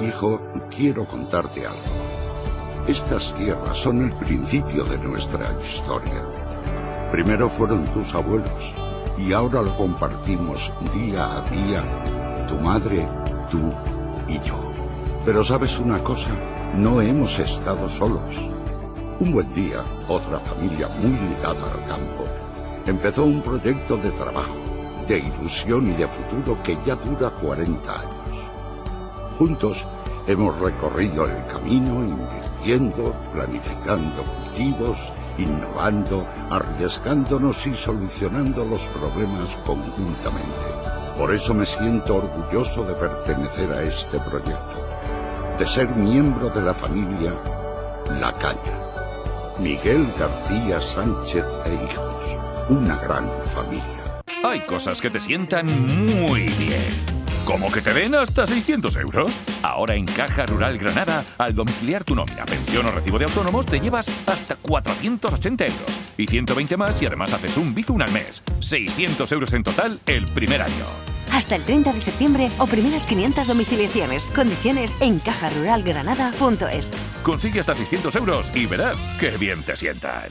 Hijo, quiero contarte algo. Estas tierras son el principio de nuestra historia. Primero fueron tus abuelos y ahora lo compartimos día a día, tu madre, tú y yo. Pero ¿sabes una cosa? No hemos estado solos. Un buen día, otra familia muy ligada al campo empezó un proyecto de trabajo, de ilusión y de futuro que ya dura 40 años. Juntos hemos recorrido el camino invirtiendo, planificando cultivos, innovando, arriesgándonos y solucionando los problemas conjuntamente. Por eso me siento orgulloso de pertenecer a este proyecto, de ser miembro de la familia La Caña. Miguel García Sánchez e hijos, una gran familia. Hay cosas que te sientan muy bien. ¿Cómo que te den hasta 600 euros? Ahora en Caja Rural Granada, al domiciliar tu nómina, pensión o recibo de autónomos, te llevas hasta 480 euros. Y 120 más si además haces un Bizum al mes. 600 euros en total el primer año. Hasta el 30 de septiembre o primeras 500 domiciliaciones. Condiciones en cajaruralgranada.es. Consigue hasta 600 euros y verás qué bien te sientan.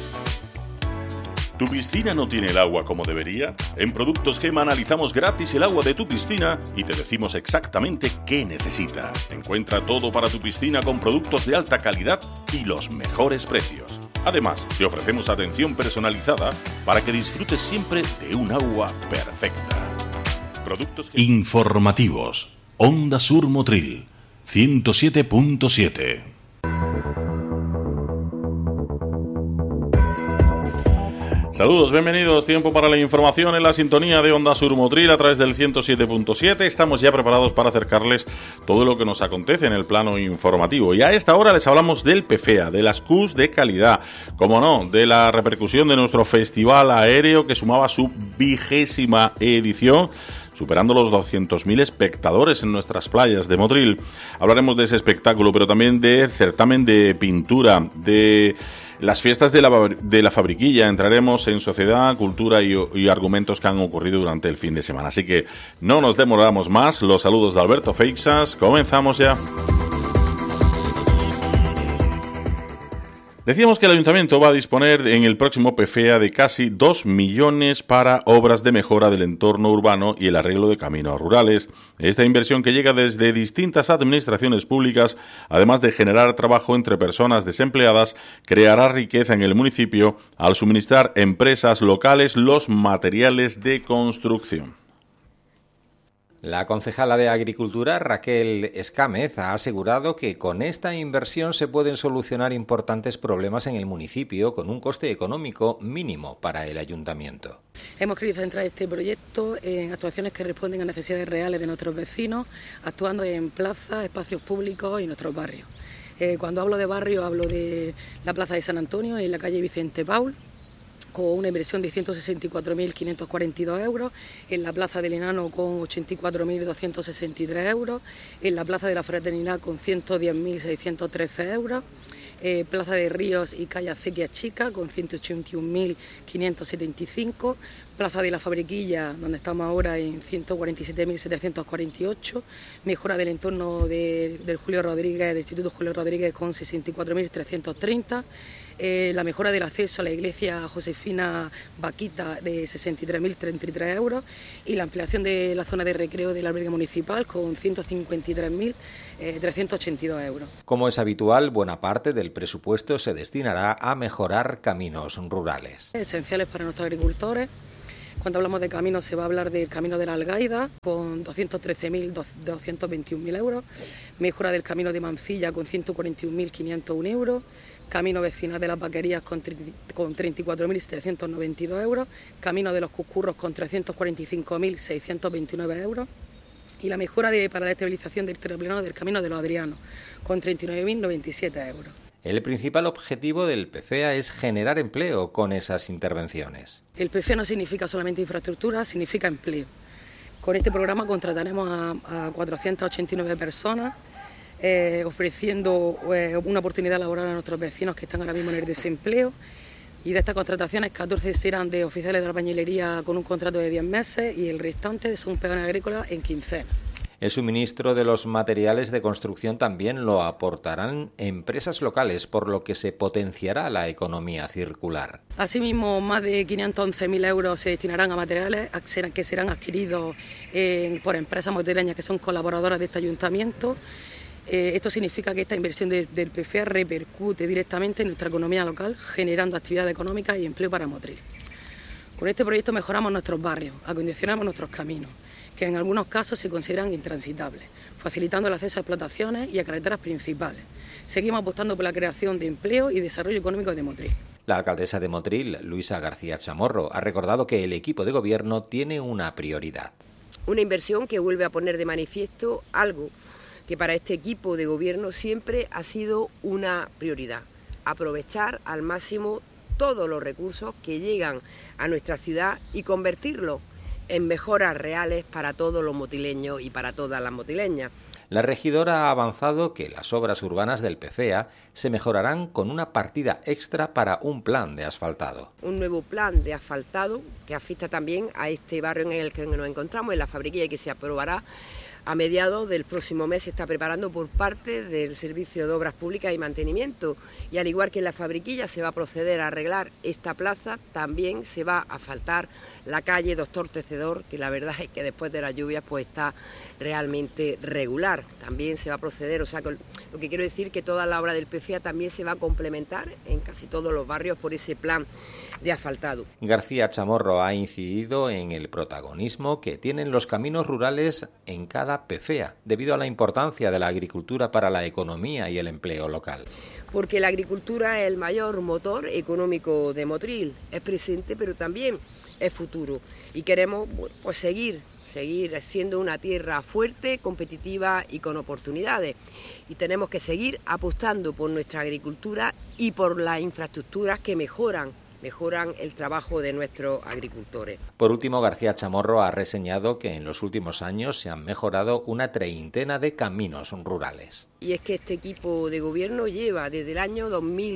¿Tu piscina no tiene el agua como debería? En Productos Gema analizamos gratis el agua de tu piscina y te decimos exactamente qué necesita. Encuentra todo para tu piscina con productos de alta calidad y los mejores precios. Además, te ofrecemos atención personalizada para que disfrutes siempre de un agua perfecta. Productos Gema. Informativos. Onda Sur Motril 107.7. Saludos, bienvenidos. Tiempo para la información en la sintonía de Onda Sur Motril a través del 107.7. Estamos ya preparados para acercarles todo lo que nos acontece en el plano informativo. Y a esta hora les hablamos del PFEA, de las Qs de calidad, como no, de la repercusión de nuestro festival aéreo que sumaba su 20ª edición, superando los 200.000 espectadores en nuestras playas de Motril. Hablaremos de ese espectáculo, pero también del certamen de pintura, de las fiestas de la Fabriquilla. Entraremos en sociedad, cultura y argumentos que han ocurrido durante el fin de semana. Así que no nos demoramos más. Los saludos de Alberto Feixas. Comenzamos ya. Decíamos que el Ayuntamiento va a disponer en el próximo PFEA de casi 2 millones para obras de mejora del entorno urbano y el arreglo de caminos rurales. Esta inversión, que llega desde distintas administraciones públicas, además de generar trabajo entre personas desempleadas, creará riqueza en el municipio al suministrar a empresas locales los materiales de construcción. La concejala de Agricultura, Raquel Escámez, ha asegurado que con esta inversión se pueden solucionar importantes problemas en el municipio con un coste económico mínimo para el ayuntamiento. Hemos querido centrar este proyecto en actuaciones que responden a necesidades reales de nuestros vecinos, actuando en plazas, espacios públicos y nuestros barrios. Cuando hablo de barrio, hablo de la Plaza de San Antonio, en la calle Vicente Paul, con una inversión de 164.542 euros, en la Plaza del Enano con 84.263 euros, en la Plaza de la Fraternidad con 110.613 euros, Plaza de Ríos y Calle Acequia Chica con 181.575, Plaza de la Fabriquilla, donde estamos ahora, en 147.748, mejora del entorno del Julio Rodríguez, del Instituto Julio Rodríguez con 64.330, la mejora del acceso a la iglesia Josefina Vaquita de 63.033 euros y la ampliación de la zona de recreo del albergue municipal con 153.382 euros. Como es habitual, buena parte del presupuesto se destinará a mejorar caminos rurales. Esenciales para nuestros agricultores. Cuando hablamos de caminos se va a hablar del camino de la Algaida con 213.221 euros, mejora del camino de Mancilla con 141.501 euros, camino vecinal de las Vaquerías con 34.792 euros, camino de los Cuscurros con 345.629 euros y la mejora para la estabilización del terrapleno del camino de los Adrianos con 39.097 euros. El principal objetivo del PFEA es generar empleo con esas intervenciones. El PFEA no significa solamente infraestructura, significa empleo. Con este programa contrataremos a 489 personas, ofreciendo una oportunidad laboral a nuestros vecinos que están ahora mismo en el desempleo. Y de estas contrataciones, 14 serán de oficiales de albañilería con un contrato de 10 meses y el restante son peones agrícolas en quincena. El suministro de los materiales de construcción también lo aportarán empresas locales, por lo que se potenciará la economía circular. Asimismo, más de 511.000 euros se destinarán a materiales que serán adquiridos por empresas madrileñas que son colaboradoras de este ayuntamiento. Esto significa que esta inversión del PFEA repercute directamente en nuestra economía local, generando actividad económica y empleo para Motril. Con este proyecto mejoramos nuestros barrios, acondicionamos nuestros caminos, que en algunos casos se consideran intransitables, facilitando el acceso a explotaciones y a carreteras principales. Seguimos apostando por la creación de empleo y desarrollo económico de Motril. La alcaldesa de Motril, Luisa García Chamorro, ha recordado que el equipo de gobierno tiene una prioridad. Una inversión que vuelve a poner de manifiesto algo que para este equipo de gobierno siempre ha sido una prioridad: aprovechar al máximo todos los recursos que llegan a nuestra ciudad y convertirlos en mejoras reales para todos los motileños y para todas las motileñas. La regidora ha avanzado que las obras urbanas del PFEA se mejorarán con una partida extra para un plan de asfaltado. Un nuevo plan de asfaltado que afecta también a este barrio en el que nos encontramos, en la Fabriquilla, y que se aprobará a mediados del próximo mes. Se está preparando por parte del Servicio de Obras Públicas y Mantenimiento, y al igual que en la Fabriquilla se va a proceder a arreglar esta plaza, también se va a asfaltar la calle Doctor Tecedor, que la verdad es que después de las lluvias pues está realmente regular. También se va a proceder, o sea, lo que quiero decir que toda la obra del PFEA también se va a complementar en casi todos los barrios por ese plan de asfaltado. García Chamorro ha incidido en el protagonismo que tienen los caminos rurales en cada PFEA, debido a la importancia de la agricultura para la economía y el empleo local. Porque la agricultura es el mayor motor económico de Motril, es presente pero también es futuro, y queremos pues seguir siendo una tierra fuerte, competitiva y con oportunidades, y tenemos que seguir apostando por nuestra agricultura y por las infraestructuras que mejoran el trabajo de nuestros agricultores. Por último, García Chamorro ha reseñado que en los últimos años se han mejorado una treintena de caminos rurales. Y es que este equipo de gobierno lleva desde el año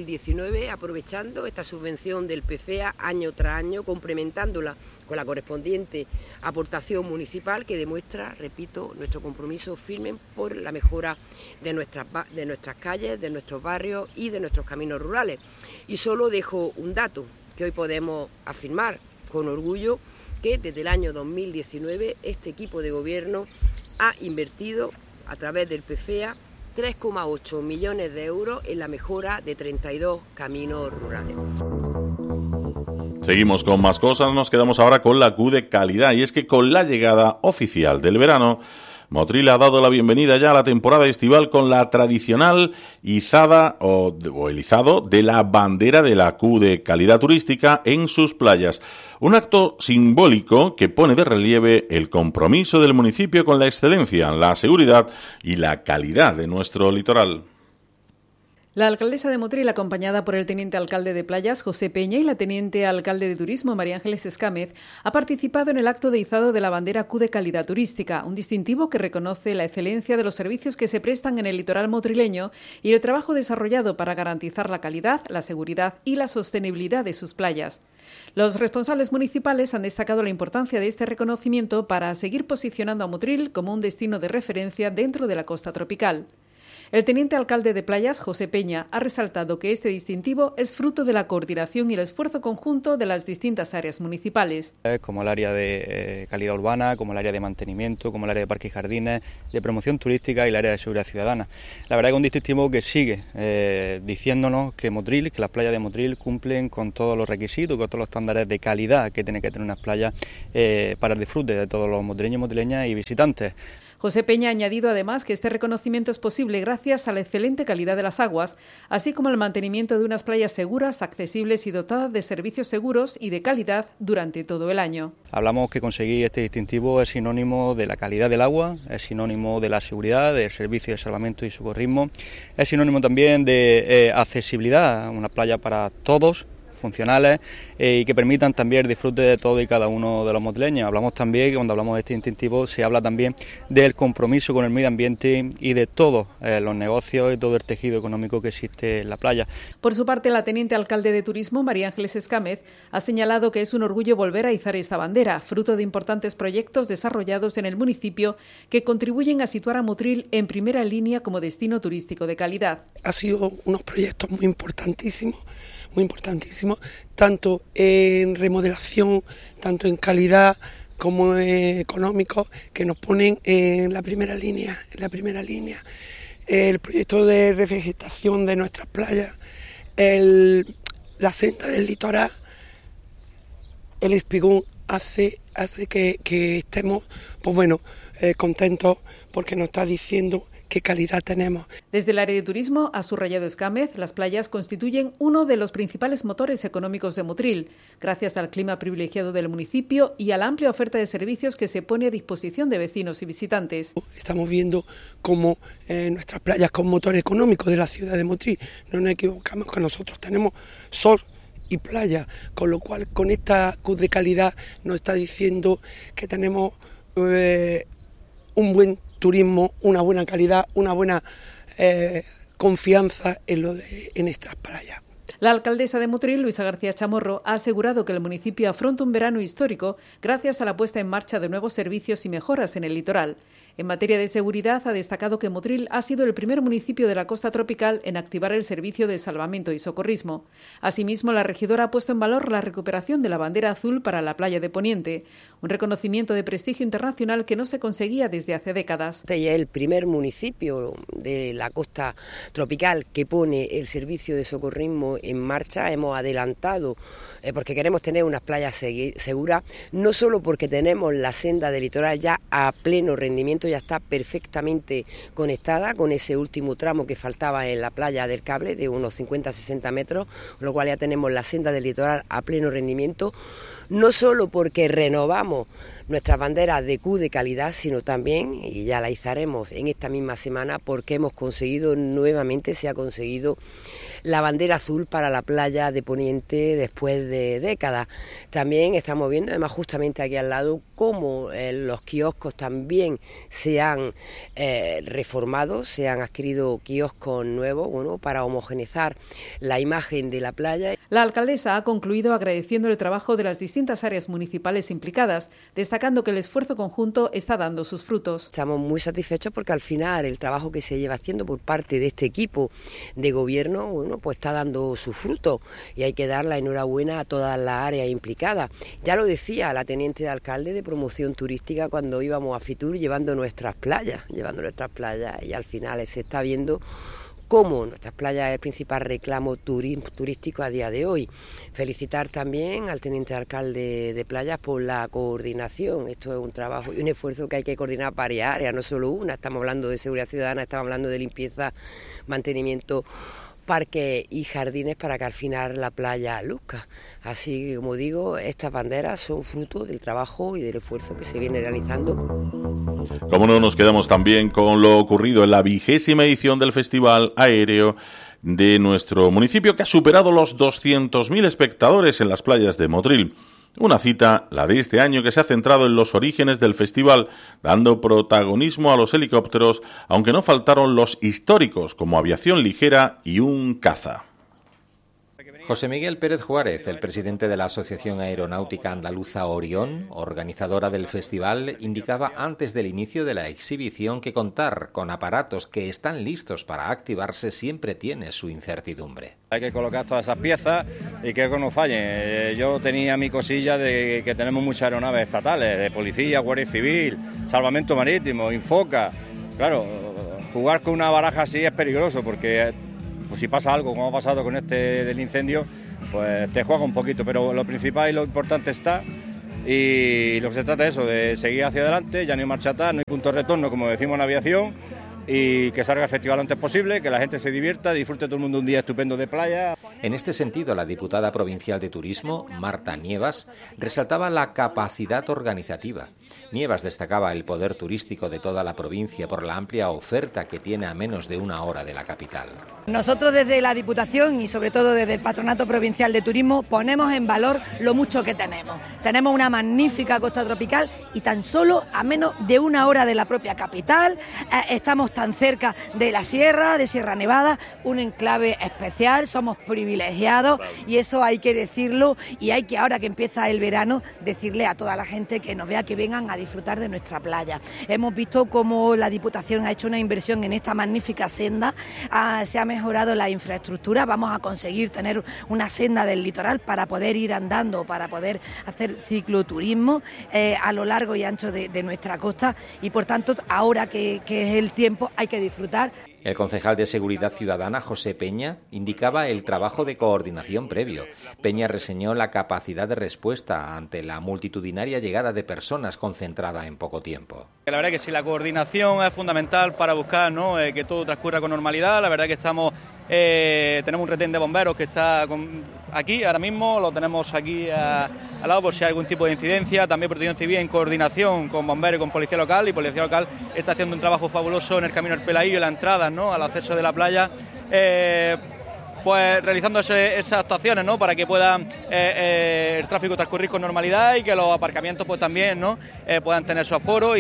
2019 aprovechando esta subvención del PFEA año tras año, complementándola con la correspondiente aportación municipal que demuestra, repito, nuestro compromiso firme por la mejora de nuestras calles, de nuestros barrios y de nuestros caminos rurales. Y solo dejo un dato que hoy podemos afirmar con orgullo, que desde el año 2019 este equipo de gobierno ha invertido a través del PFEA 3,8 millones de euros en la mejora de 32 caminos rurales. Seguimos con más cosas, nos quedamos ahora con la Q de calidad, y es que con la llegada oficial del verano, Motril ha dado la bienvenida ya a la temporada estival con la tradicional izada o el izado de la bandera de la Q de calidad turística en sus playas. Un acto simbólico que pone de relieve el compromiso del municipio con la excelencia, la seguridad y la calidad de nuestro litoral. La alcaldesa de Motril, acompañada por el teniente alcalde de Playas, José Peña, y la teniente alcalde de Turismo, María Ángeles Escámez, ha participado en el acto de izado de la bandera Q de calidad turística, un distintivo que reconoce la excelencia de los servicios que se prestan en el litoral motrileño y el trabajo desarrollado para garantizar la calidad, la seguridad y la sostenibilidad de sus playas. Los responsables municipales han destacado la importancia de este reconocimiento para seguir posicionando a Motril como un destino de referencia dentro de la costa tropical. El teniente alcalde de Playas, José Peña, ha resaltado que este distintivo es fruto de la coordinación y el esfuerzo conjunto de las distintas áreas municipales. Como el área de calidad urbana, como el área de mantenimiento, como el área de parques y jardines, de promoción turística y el área de seguridad ciudadana. La verdad es que es un distintivo que sigue diciéndonos que Motril, que las playas de Motril cumplen con todos los requisitos, con todos los estándares de calidad que tiene que tener unas playas para el disfrute de todos los motrileños, motrileñas y visitantes. José Peña ha añadido además que este reconocimiento es posible gracias a la excelente calidad de las aguas, así como al mantenimiento de unas playas seguras, accesibles y dotadas de servicios seguros y de calidad durante todo el año. Hablamos que conseguir este distintivo es sinónimo de la calidad del agua, es sinónimo de la seguridad, del servicio de salvamento y socorrismo, es sinónimo también de accesibilidad, una playa para todos, funcionales y que permitan también el disfrute de todo y cada uno de los motrileños. Hablamos también, que cuando hablamos de este distintivo, se habla también del compromiso con el medio ambiente y de todos los negocios y todo el tejido económico que existe en la playa. Por su parte, la teniente alcalde de Turismo, María Ángeles Escámez, ha señalado que es un orgullo volver a izar esta bandera, fruto de importantes proyectos desarrollados en el municipio que contribuyen a situar a Motril en primera línea como destino turístico de calidad. Ha sido unos proyectos muy importantísimos, tanto en remodelación, tanto en calidad como económicos, que nos ponen en la primera línea. El proyecto de revegetación de nuestras playas, la senda del litoral, el espigón hace que estemos, contentos, porque nos está diciendo qué calidad tenemos. Desde el área de turismo, ha subrayado Escámez, las playas constituyen uno de los principales motores económicos de Motril, gracias al clima privilegiado del municipio y a la amplia oferta de servicios que se pone a disposición de vecinos y visitantes. Estamos viendo cómo nuestras playas con motor económico de la ciudad de Motril, no nos equivocamos, que nosotros tenemos sol y playa, con lo cual con esta CUS de calidad nos está diciendo que tenemos un buen turismo, una buena calidad, una buena confianza en estas playas. La alcaldesa de Motril, Luisa García Chamorro, ha asegurado que el municipio afronta un verano histórico gracias a la puesta en marcha de nuevos servicios y mejoras en el litoral. En materia de seguridad, ha destacado que Motril ha sido el primer municipio de la costa tropical en activar el servicio de salvamento y socorrismo. Asimismo, la regidora ha puesto en valor la recuperación de la bandera azul para la playa de Poniente, un reconocimiento de prestigio internacional que no se conseguía desde hace décadas. Este es el primer municipio de la costa tropical que pone el servicio de socorrismo en marcha. Hemos adelantado porque queremos tener unas playas seguras, no solo porque tenemos la senda del litoral ya a pleno rendimiento, ya está perfectamente conectada con ese último tramo que faltaba en la playa del Cable de unos 50-60 metros, con lo cual ya tenemos la senda del litoral a pleno rendimiento, no solo porque renovamos nuestras banderas de Q de calidad, sino también, y ya la izaremos en esta misma semana, porque hemos conseguido nuevamente, se ha conseguido la bandera azul para la playa de Poniente después de décadas. También estamos viendo, además justamente aquí al lado, cómo los kioscos también se han reformado, se han adquirido kioscos nuevos, para homogeneizar la imagen de la playa. La alcaldesa ha concluido agradeciendo el trabajo de las distintas áreas municipales implicadas, destacando que el esfuerzo conjunto está dando sus frutos. Estamos muy satisfechos porque al final el trabajo que se lleva haciendo por parte de este equipo de gobierno, pues está dando sus frutos y hay que dar la enhorabuena a todas las áreas implicadas. Ya lo decía la teniente de alcalde de promoción turística cuando íbamos a Fitur llevando nuestras playas y al final se está viendo cómo nuestras playas es el principal reclamo turístico a día de hoy. Felicitar también al teniente alcalde de playas por la coordinación. Esto es un trabajo y un esfuerzo que hay que coordinar varias áreas, no solo una. Estamos hablando de seguridad ciudadana, estamos hablando de limpieza, mantenimiento, parques y jardines para que al final la playa luzca. Así que, como digo, estas banderas son fruto del trabajo y del esfuerzo que se viene realizando. Como no, nos quedamos también con lo ocurrido en la 20ª edición del Festival Aéreo de nuestro municipio, que ha superado los 200.000 espectadores en las playas de Motril. Una cita, la de este año, que se ha centrado en los orígenes del festival, dando protagonismo a los helicópteros, aunque no faltaron los históricos, como aviación ligera y un caza. José Miguel Pérez Juárez, el presidente de la Asociación Aeronáutica Andaluza Orión, organizadora del festival, indicaba antes del inicio de la exhibición que contar con aparatos que están listos para activarse siempre tiene su incertidumbre. Hay que colocar todas esas piezas y que no fallen. Yo tenía mi cosilla de que tenemos muchas aeronaves estatales, de policía, guardia civil, salvamento marítimo, Infoca. Claro, jugar con una baraja así es peligroso porque pues si pasa algo, como ha pasado con este del incendio, pues te juega un poquito, pero lo principal y lo importante está, y lo que se trata es eso, de seguir hacia adelante, ya no hay marcha atrás, no hay punto de retorno, como decimos en aviación, y que salga el festival lo antes posible, que la gente se divierta, disfrute todo el mundo un día estupendo de playa. En este sentido, la diputada provincial de Turismo, Marta Nievas, resaltaba la capacidad organizativa. Nievas destacaba el poder turístico de toda la provincia por la amplia oferta que tiene a menos de una hora de la capital. Nosotros desde la Diputación y sobre todo desde el Patronato Provincial de Turismo ponemos en valor lo mucho que tenemos. Tenemos una magnífica costa tropical y tan solo a menos de una hora de la propia capital. Estamos tan cerca de la sierra, de Sierra Nevada, un enclave especial, somos privilegiados y eso hay que decirlo, y hay que, ahora que empieza el verano, decirle a toda la gente que nos vea, que vengan a disfrutar de nuestra playa. Hemos visto cómo la Diputación ha hecho una inversión en esta magnífica senda, se ha mejorado la infraestructura, vamos a conseguir tener una senda del litoral para poder ir andando, para poder hacer cicloturismo a lo largo y ancho de nuestra costa, y por tanto ahora que es el tiempo hay que disfrutar. El concejal de Seguridad Ciudadana, José Peña, indicaba el trabajo de coordinación previo. Peña reseñó la capacidad de respuesta ante la multitudinaria llegada de personas concentrada en poco tiempo. La verdad que sí, la coordinación es fundamental para buscar, ¿no?, que todo transcurra con normalidad. La verdad que tenemos un retén de bomberos que está aquí ahora mismo, lo tenemos aquí al lado por si hay algún tipo de incidencia. También Protección Civil en coordinación con bomberos y con Policía Local, y Policía Local está haciendo un trabajo fabuloso en el Camino del Pelaillo y la entrada, ¿no?, al acceso de la playa, pues realizando esas actuaciones, ¿no?, para que pueda el tráfico transcurrir con normalidad y que los aparcamientos pues también, ¿no?, puedan tener su aforo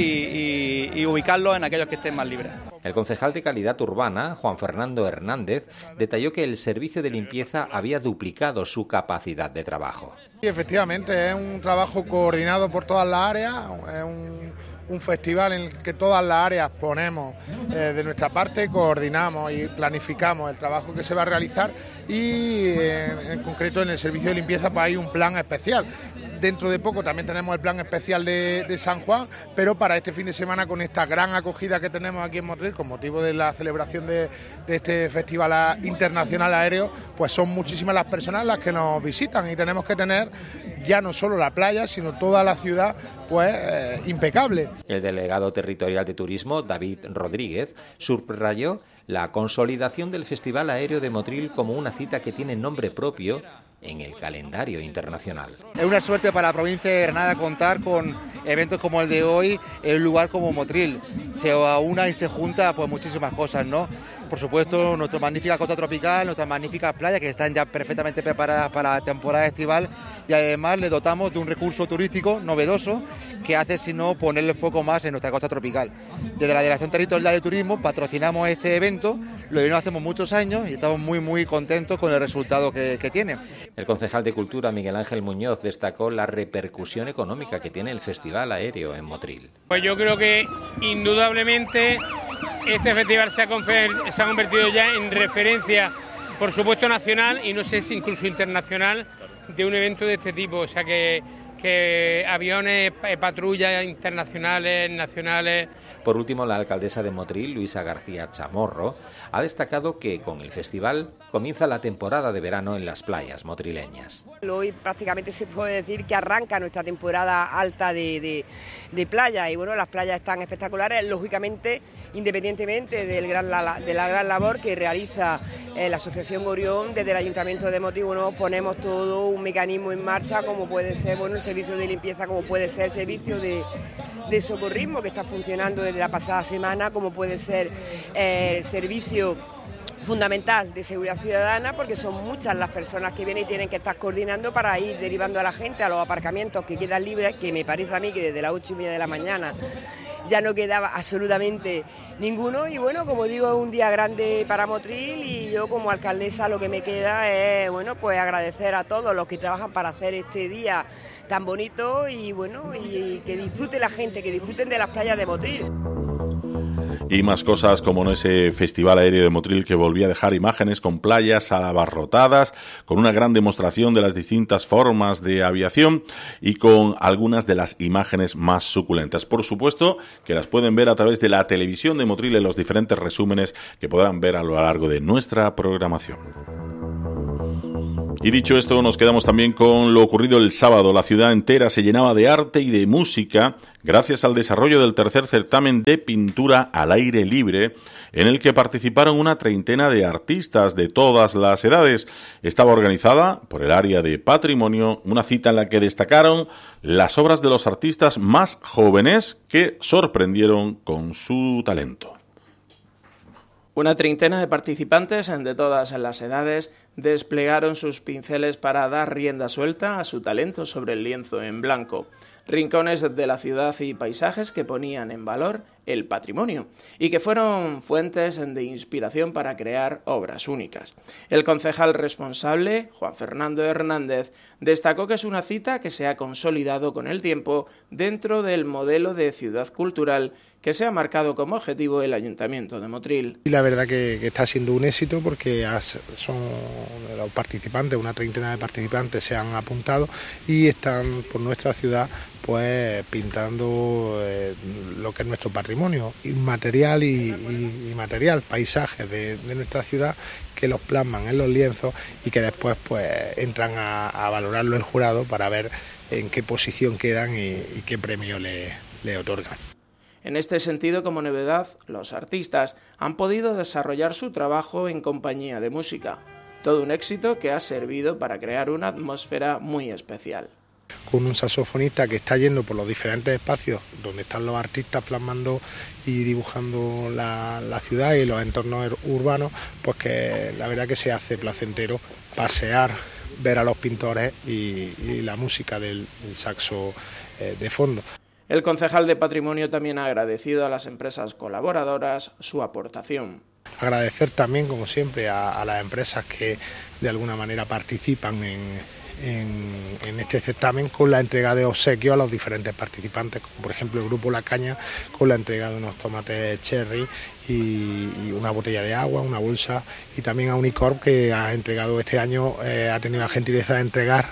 y ubicarlos en aquellos que estén más libres. El concejal de Calidad Urbana, Juan Fernando Hernández, detalló que el servicio de limpieza había duplicado su capacidad de trabajo. Sí, efectivamente, es un trabajo coordinado por todas las áreas, es un festival en el que todas las áreas ponemos de nuestra parte, coordinamos y planificamos el trabajo que se va a realizar, y en concreto en el servicio de limpieza pues hay un plan especial. Dentro de poco también tenemos el plan especial de San Juan, pero para este fin de semana, con esta gran acogida que tenemos aquí en Motril con motivo de la celebración de este Festival Internacional Aéreo, pues son muchísimas las personas las que nos visitan, y tenemos que tener ya no solo la playa, sino toda la ciudad pues impecable. El delegado territorial de Turismo, David Rodríguez, subrayó la consolidación del Festival Aéreo de Motril como una cita que tiene nombre propio en el calendario internacional. Es una suerte para la provincia de Granada contar con eventos como el de hoy en un lugar como Motril. Se aúna y se junta pues muchísimas cosas, ¿no? Por supuesto, nuestra magnífica costa tropical, nuestras magníficas playas que están ya perfectamente preparadas para la temporada estival, y además le dotamos de un recurso turístico novedoso que hace sino ponerle foco más en nuestra costa tropical. Desde la Dirección Territorial de Turismo patrocinamos este evento, lo venimos hacemos muchos años y estamos muy contentos con el resultado que tiene. El concejal de Cultura, Miguel Ángel Muñoz, destacó la repercusión económica que tiene el Festival Aéreo en Motril. Pues yo creo que indudablemente este festival se ha convertido ya en referencia, por supuesto nacional, y no sé si incluso internacional, de un evento de este tipo. O sea que aviones, patrullas internacionales, nacionales. Por último, la alcaldesa de Motril, Luisa García Chamorro, ha destacado que con el festival comienza la temporada de verano en las playas motrileñas. Hoy prácticamente se puede decir que arranca nuestra temporada alta de playa, y bueno, las playas están espectaculares, lógicamente, independientemente de la gran labor que realiza la Asociación Orión. Desde el Ayuntamiento de Motril, bueno, ponemos todo un mecanismo en marcha, como puede ser, bueno, el servicio de limpieza, como puede ser el servicio de socorrismo que está funcionando desde la pasada semana, como puede ser el servicio fundamental de seguridad ciudadana, porque son muchas las personas que vienen y tienen que estar coordinando para ir derivando a la gente a los aparcamientos que quedan libres, que me parece a mí que desde las 8:30 de la mañana ya no quedaba absolutamente ninguno. Y bueno, como digo, es un día grande para Motril, y yo como alcaldesa lo que me queda es, bueno, pues agradecer a todos los que trabajan para hacer este día tan bonito, y bueno, y que disfrute la gente, que disfruten de las playas de Motril. Y más cosas, como no, ese Festival Aéreo de Motril que volvía a dejar imágenes con playas abarrotadas, con una gran demostración de las distintas formas de aviación y con algunas de las imágenes más suculentas. Por supuesto que las pueden ver a través de la televisión de Motril en los diferentes resúmenes que podrán ver a lo largo de nuestra programación. Y dicho esto, nos quedamos también con lo ocurrido el sábado. La ciudad entera se llenaba de arte y de música gracias al desarrollo del tercer certamen de pintura al aire libre, en el que participaron una treintena de artistas de todas las edades. Estaba organizada por el área de patrimonio, una cita en la que destacaron las obras de los artistas más jóvenes que sorprendieron con su talento. Una treintena de participantes de todas las edades desplegaron sus pinceles para dar rienda suelta a su talento sobre el lienzo en blanco. Rincones de la ciudad y paisajes que ponían en valor el patrimonio y que fueron fuentes de inspiración para crear obras únicas. El concejal responsable, Juan Fernando Hernández, destacó que es una cita que se ha consolidado con el tiempo dentro del modelo de ciudad cultural que se ha marcado como objetivo el Ayuntamiento de Motril. Y la verdad que está siendo un éxito porque son los participantes, una treintena de participantes se han apuntado y están por nuestra ciudad pues pintando lo que es nuestro patrimonio inmaterial y material, paisajes de nuestra ciudad que los plasman en los lienzos y que después pues entran a valorarlo el jurado para ver en qué posición quedan y qué premio le otorgan. En este sentido, como novedad, los artistas han podido desarrollar su trabajo en compañía de música. Todo un éxito que ha servido para crear una atmósfera muy especial. Con un saxofonista que está yendo por los diferentes espacios donde están los artistas plasmando y dibujando la ciudad y los entornos urbanos, pues que la verdad que se hace placentero pasear, ver a los pintores y la música del saxo de fondo. El concejal de Patrimonio también ha agradecido a las empresas colaboradoras su aportación. Agradecer también, como siempre, a las empresas que de alguna manera participan en este certamen con la entrega de obsequios a los diferentes participantes, como por ejemplo el Grupo La Caña con la entrega de unos tomates cherry y una botella de agua, una bolsa, y también a Unicorp que ha entregado este año, ha tenido la gentileza de entregar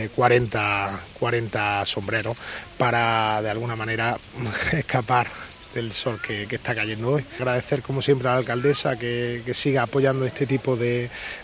40 sombreros para de alguna manera escapar del sol que está cayendo hoy. Agradecer como siempre a la alcaldesa que siga apoyando este tipo de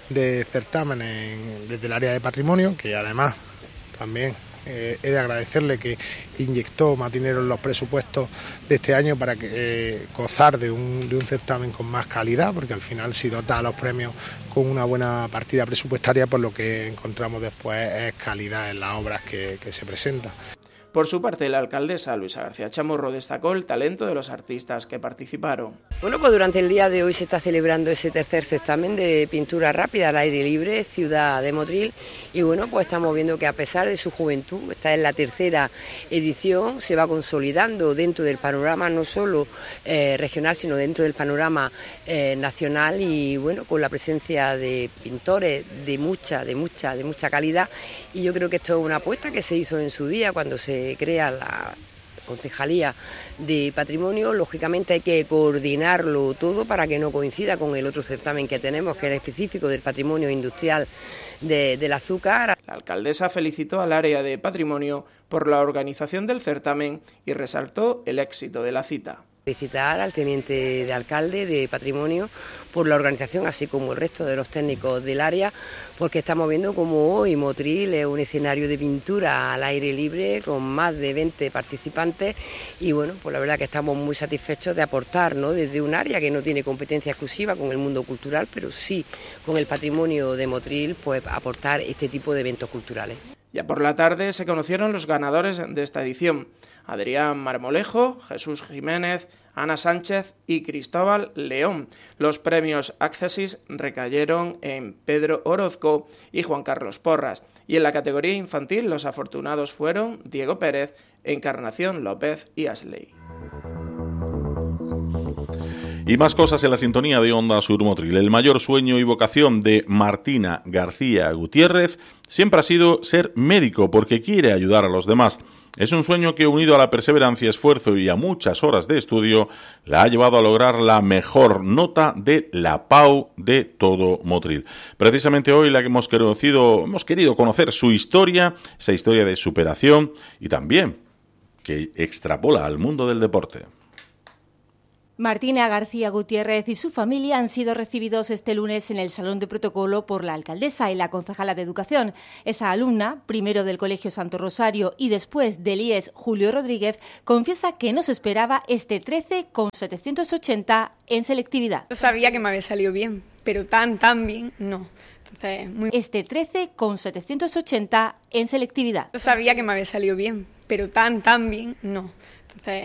certámenes desde el área de patrimonio, que además también he de agradecerle que inyectó más dinero en los presupuestos de este año para gozar de un certamen con más calidad, porque al final si dota a los premios con una buena partida presupuestaria, pues lo que encontramos después es calidad en las obras que se presentan. Por su parte, la alcaldesa Luisa García Chamorro destacó el talento de los artistas que participaron. Bueno, pues durante el día de hoy se está celebrando ese tercer certamen de pintura rápida al aire libre, Ciudad de Motril, y bueno, pues estamos viendo que a pesar de su juventud, esta es la tercera edición, se va consolidando dentro del panorama no solo regional, sino dentro del panorama nacional, y bueno, con la presencia de pintores de mucha calidad, y yo creo que esto es una apuesta que se hizo en su día cuando se crea la Concejalía de Patrimonio. Lógicamente hay que coordinarlo todo para que no coincida con el otro certamen que tenemos, que es específico del patrimonio industrial del azúcar. La alcaldesa felicitó al área de Patrimonio por la organización del certamen y resaltó el éxito de la cita. Felicitar al teniente de alcalde de Patrimonio por la organización, así como el resto de los técnicos del área, porque estamos viendo como hoy Motril es un escenario de pintura al aire libre con más de 20 participantes, y bueno, pues la verdad que estamos muy satisfechos de aportar, ¿no?, desde un área que no tiene competencia exclusiva con el mundo cultural, pero sí con el patrimonio de Motril, pues aportar este tipo de eventos culturales. Ya por la tarde se conocieron los ganadores de esta edición: Adrián Marmolejo, Jesús Jiménez, Ana Sánchez y Cristóbal León. Los premios Accessis recayeron en Pedro Orozco y Juan Carlos Porras. Y en la categoría infantil los afortunados fueron Diego Pérez, Encarnación López y Ashley. Y más cosas en la sintonía de Onda Sur Motril. El mayor sueño y vocación de Martina García Gutiérrez siempre ha sido ser médico, porque quiere ayudar a los demás. Es un sueño que, unido a la perseverancia, esfuerzo y a muchas horas de estudio, la ha llevado a lograr la mejor nota de la PAU de todo Motril. Precisamente hoy la que hemos querido conocer su historia, esa historia de superación y también que extrapola al mundo del deporte. Martina García Gutiérrez y su familia han sido recibidos este lunes en el Salón de Protocolo por la alcaldesa y la concejala de Educación. Esa alumna, primero del Colegio Santo Rosario y después del IES Julio Rodríguez, confiesa que no se esperaba este 13,780 en selectividad. Yo sabía que me había salido bien, pero tan bien no. Entonces, Este 13,780 en selectividad. Yo sabía que me había salido bien, pero tan bien no. Entonces,